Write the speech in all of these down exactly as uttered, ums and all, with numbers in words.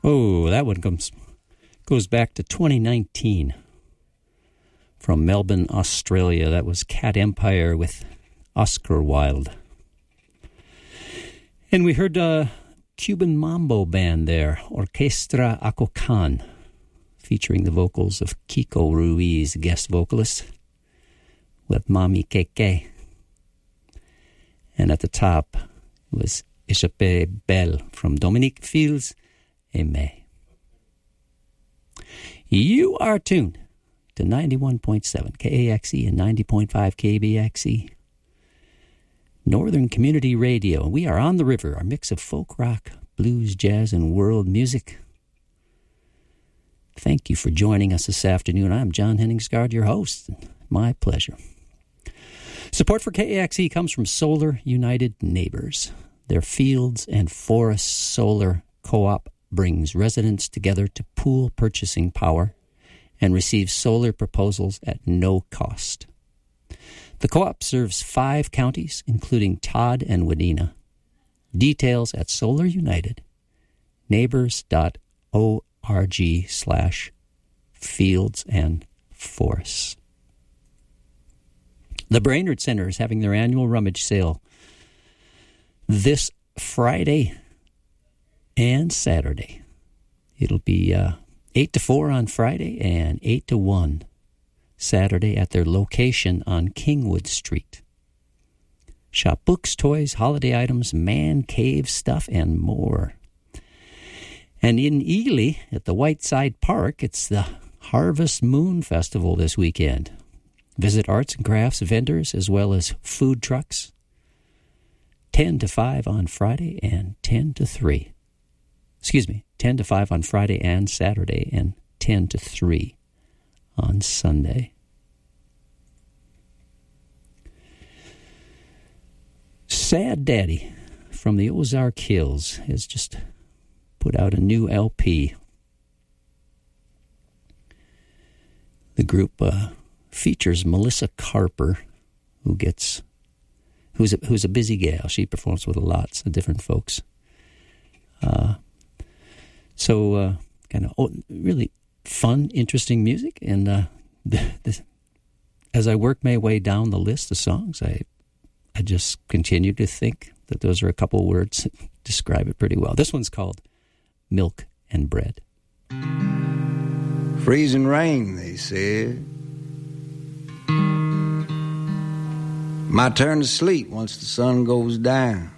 Oh, that one comes goes back to twenty nineteen. From Melbourne, Australia. That was Cat Empire with Oscar Wilde. And we heard a Cuban mambo band there, Orquestra Acocan, featuring the vocals of Kiko Ruiz, guest vocalist, with Mami Keke. And at the top was Échappée Belle from Dominique Fils Aimé. You are tuned to ninety-one point seven K A X E and ninety point five K B X E. Northern Community Radio. We are on the river, our mix of folk rock, blues, jazz, and world music. Thank you for joining us this afternoon. I'm John Henningsgaard, your host. My pleasure. Support for K A X E comes from Solar United Neighbors. Their Fields and Forests Solar Co-op brings residents together to pool purchasing power and receive solar proposals at no cost. The co-op serves five counties, including Todd and Wadena. Details at Solar United, neighbors.org slash fields and forests. The Brainerd Center is having their annual rummage sale this Friday and Saturday. It'll be uh, eight to four on Friday and eight to one Saturday at their location on Kingwood Street. Shop books, toys, holiday items, man cave stuff, and more. And in Ely, at the Whiteside Park, it's the Harvest Moon Festival this weekend. Visit arts and crafts vendors as well as food trucks. ten to five on Friday and ten to three. Excuse me, ten to five on Friday and Saturday and ten to three on Sunday. Sad Daddy from the Ozark Hills has just put out a new L P. The group uh, features Melissa Carper, who gets who's a, who's a busy gal. She performs with lots of different folks. Uh, so uh, kind of oh, really fun, interesting music. And uh, the, the, as I work my way down the list of songs, I I just continue to think that those are a couple words that describe it pretty well. This one's called Milk and Bread. Freezing rain, they said. My turn to sleep once the sun goes down.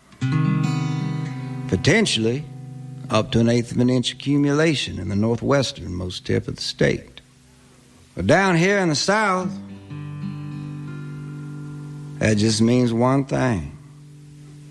Potentially up to an eighth of an inch accumulation in the northwesternmost tip of the state. But down here in the south, that just means one thing.